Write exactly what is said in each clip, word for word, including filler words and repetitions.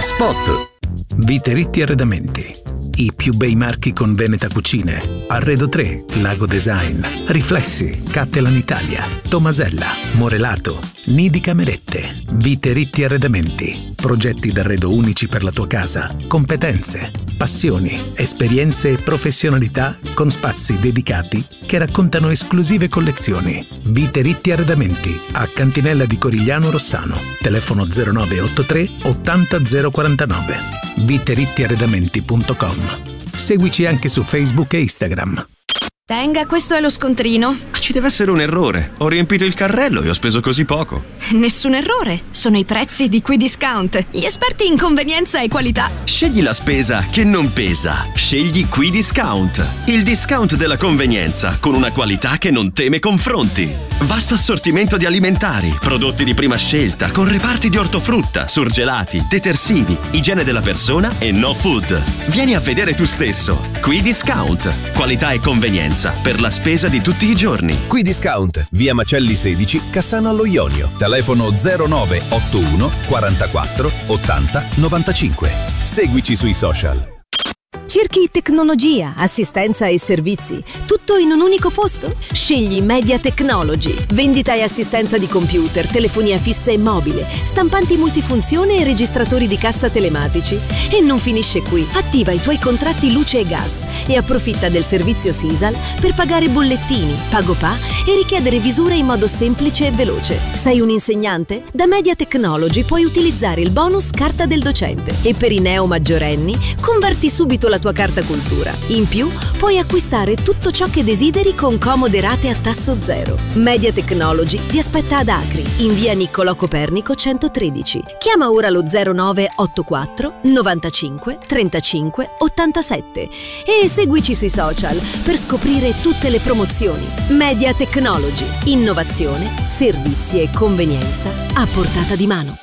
Spot. Vite Ritti Arredamenti. I più bei marchi con Veneta Cucine. Arredo tre, Lago Design, Riflessi, Cattelan Italia, Tomasella, Morelato, Nidi Camerette. Vite Ritti Arredamenti. Progetti d'arredo unici per la tua casa. Competenze, passioni, esperienze e professionalità con spazi dedicati che raccontano esclusive collezioni. Vite Ritti Arredamenti a Cantinella di Corigliano Rossano. Telefono zero nove otto tre ottanta zero quarantanove. vite ritti arredamenti punto com. Seguici anche su Facebook e Instagram. Tenga, questo è lo scontrino. Ci deve essere un errore. Ho riempito il carrello e ho speso così poco. Nessun errore. Sono i prezzi di Qui Discount. Gli esperti in convenienza e qualità. Scegli la spesa che non pesa. Scegli Qui Discount. Il discount della convenienza con una qualità che non teme confronti. Vasto assortimento di alimentari, prodotti di prima scelta, con reparti di ortofrutta, surgelati, detersivi, igiene della persona e no food. Vieni a vedere tu stesso. Qui Discount. Qualità e convenienza per la spesa di tutti i giorni. Qui Discount, via Macelli sedici, Cassano allo Ionio. Telefono zero nove otto uno quarantaquattro ottanta novantacinque. Seguici sui social. Cerchi tecnologia, assistenza e servizi, tutto in un unico posto? Scegli Media Technology. Vendita e assistenza di computer, telefonia fissa e mobile, stampanti multifunzione e registratori di cassa telematici. E non finisce qui. Attiva i tuoi contratti luce e gas e approfitta del servizio Sisal per pagare bollettini, PagoPA e richiedere visure in modo semplice e veloce. Sei un insegnante? Da Media Technology puoi utilizzare il bonus carta del docente e per i neo maggiorenni converti subito la tua carta cultura. In più, puoi acquistare tutto ciò che desideri con comode rate a tasso zero. Media Technology ti aspetta ad Acri, in via Niccolò Copernico centotredici. Chiama ora lo zero nove otto quattro novantacinque trentacinque ottantasette e seguici sui social per scoprire tutte le promozioni. Media Technology. Innovazione, servizi e convenienza a portata di mano.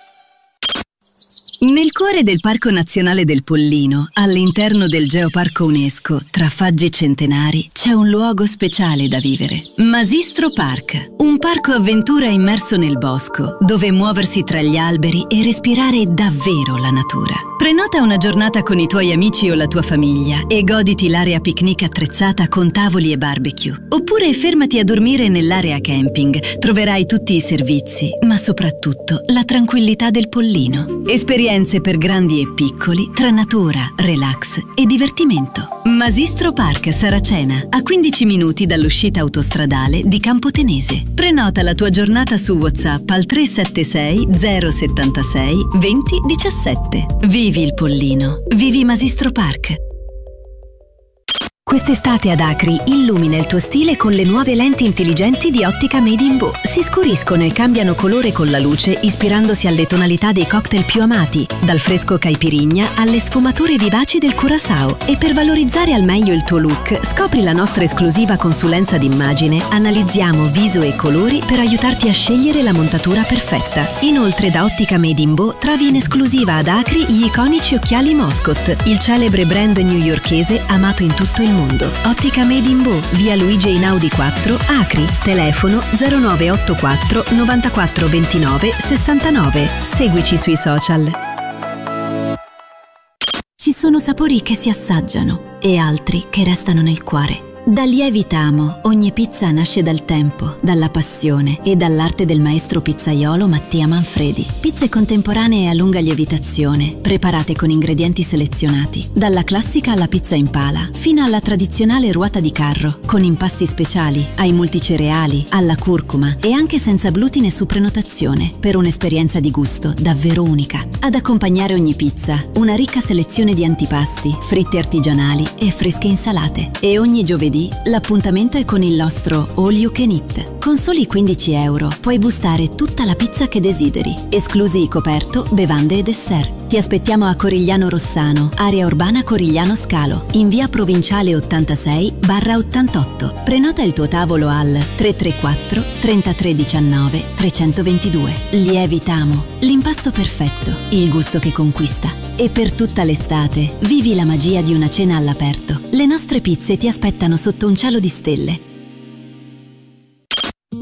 Nel cuore del Parco Nazionale del Pollino, all'interno del Geoparco UNESCO, tra faggi centenari, c'è un luogo speciale da vivere. Masistro Park, un parco avventura immerso nel bosco, dove muoversi tra gli alberi e respirare davvero la natura. Prenota una giornata con i tuoi amici o la tua famiglia e goditi l'area picnic attrezzata con tavoli e barbecue. Oppure fermati a dormire nell'area camping. Troverai tutti i servizi, ma soprattutto la tranquillità del Pollino. Esperienze per grandi e piccoli, tra natura, relax e divertimento. Masistro Park Saracena, a quindici minuti dall'uscita autostradale di Campotenese. Prenota la tua giornata su WhatsApp al tre sette sei zero sette sei due zero uno sette. Vivi il Pollino. Vivi Masistro Park. Quest'estate ad Acri illumina il tuo stile con le nuove lenti intelligenti di Ottica Made in Bo. Si scuriscono e cambiano colore con la luce ispirandosi alle tonalità dei cocktail più amati, dal fresco caipirinha alle sfumature vivaci del curaçao. E per valorizzare al meglio il tuo look, scopri la nostra esclusiva consulenza d'immagine, analizziamo viso e colori per aiutarti a scegliere la montatura perfetta. Inoltre da Ottica Made in Bo trovi in esclusiva ad Acri gli iconici occhiali Moscot, il celebre brand newyorkese amato in tutto il mondo. Ottica Made in Bo, via Luigi Einaudi quattro, Acri. Telefono zero nove otto quattro novantaquattro ventinove sessantanove. Seguici sui social. Ci sono sapori che si assaggiano e altri che restano nel cuore. Da Lievitamo ogni pizza nasce dal tempo, dalla passione e dall'arte del maestro pizzaiolo Mattia Manfredi. Pizze contemporanee a lunga lievitazione, preparate con ingredienti selezionati, dalla classica alla pizza in pala, fino alla tradizionale ruota di carro, con impasti speciali, ai multicereali, alla curcuma e anche senza glutine su prenotazione, per un'esperienza di gusto davvero unica. Ad accompagnare ogni pizza, una ricca selezione di antipasti, fritte artigianali e fresche insalate. E ogni giovedì l'appuntamento è con il nostro All You Can Eat. Con soli quindici euro puoi gustare tutta la pizza che desideri, esclusi i coperto, bevande e dessert. Ti aspettiamo a Corigliano Rossano, area urbana Corigliano Scalo, in via Provinciale ottantasei barra ottantotto. Prenota il tuo tavolo al tre tre quattro trentatré diciannove trecentoventidue. Lievitamo, l'impasto perfetto, il gusto che conquista. E per tutta l'estate vivi la magia di una cena all'aperto. Le nostre pizze ti aspettano sotto un cielo di stelle.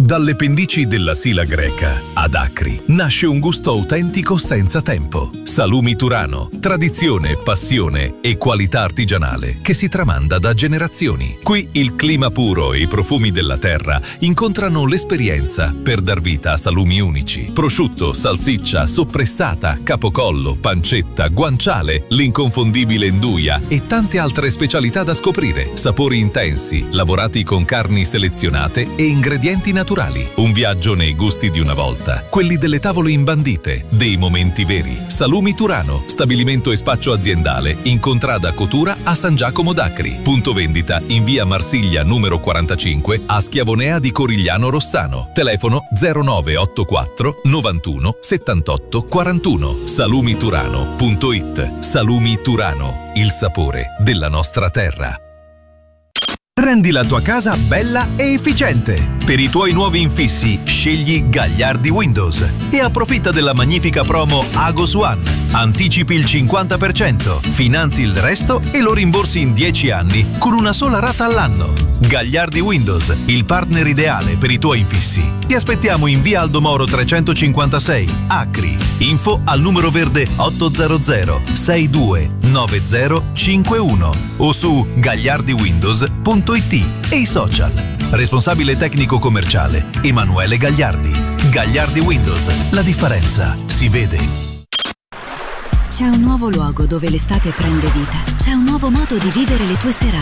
Dalle pendici della Sila greca ad Acri nasce un gusto autentico senza tempo. Salumi Turano, tradizione, passione e qualità artigianale che si tramanda da generazioni. Qui il clima puro e i profumi della terra incontrano l'esperienza per dar vita a salumi unici. Prosciutto, salsiccia, soppressata, capocollo, pancetta, guanciale, l'inconfondibile nduja e tante altre specialità da scoprire. Sapori intensi, lavorati con carni selezionate e ingredienti naturali. Un viaggio nei gusti di una volta, quelli delle tavole imbandite, dei momenti veri. Salumi Turano, stabilimento e spaccio aziendale in contrada Cotura a San Giacomo d'Acri. Punto vendita in via Marsiglia numero quarantacinque a Schiavonea di Corigliano Rossano. Telefono zero nove otto quattro novantuno settantotto quarantuno. salumiturano punto it. Salumi Turano, il sapore della nostra terra. Rendi la tua casa bella e efficiente. Per i tuoi nuovi infissi, scegli Gagliardi Windows e approfitta della magnifica promo Agos One. Anticipi il cinquanta per cento, finanzi il resto e lo rimborsi in dieci anni con una sola rata all'anno. Gagliardi Windows, il partner ideale per i tuoi infissi. Ti aspettiamo in via Aldo Moro trecentocinquantasei, Acri. Info al numero verde otto zero zero sei due nove zero cinque uno o su gagliardiwindows punto it e i social. Responsabile tecnico commerciale Emanuele Gagliardi. Gagliardi Windows, la differenza si vede. C'è un nuovo luogo dove l'estate prende vita. C'è un nuovo modo di vivere le tue serate.